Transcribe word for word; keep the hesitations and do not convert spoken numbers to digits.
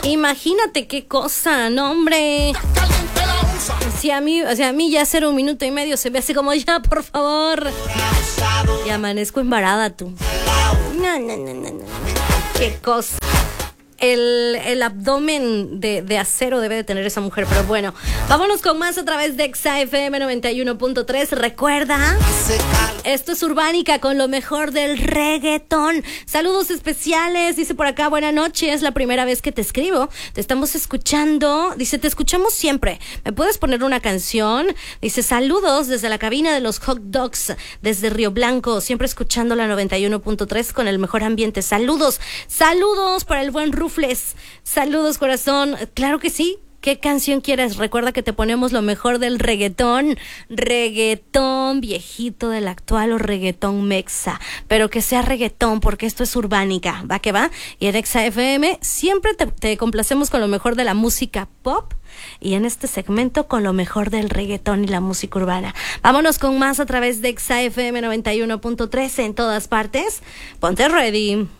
Imagínate qué cosa, no hombre. Si a mí, o sea, a mí ya hacer un minuto y medio se me hace como ya, por favor. Y amanezco embarada tú. No, no, no, no, no. Qué cosa. El, el abdomen de, de acero debe de tener esa mujer, pero bueno, vámonos con más a través de Exa F M noventa y uno punto tres. Recuerda, esto es Urbánica con lo mejor del reggaetón. Saludos especiales, dice por acá, buena noche, es la primera vez que te escribo, te estamos escuchando, dice, te escuchamos siempre, ¿me puedes poner una canción? Dice, saludos desde la cabina de los hot dogs, desde Río Blanco, siempre escuchando la noventa y uno punto tres con el mejor ambiente. Saludos, saludos para el buen Rufles. Saludos, corazón. Claro que sí. ¿Qué canción quieres? Recuerda que te ponemos lo mejor del reggaetón. Reggaetón viejito del actual o reggaetón mexa. Pero que sea reggaetón porque esto es Urbánica. ¿Va que va? Y en Exa F M siempre te, te complacemos con lo mejor de la música pop. Y en este segmento con lo mejor del reggaetón y la música urbana. Vámonos con más a través de Exa F M noventa y uno punto tres en todas partes. Ponte ready.